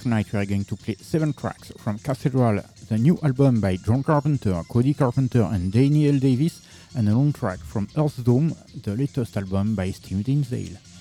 tonight we are going to play 7 tracks from Cathedral, the new album by John Carpenter, Cody Carpenter and Daniel Davis, and a long track from Earth's Dome, the latest album by Steve Dinsdale.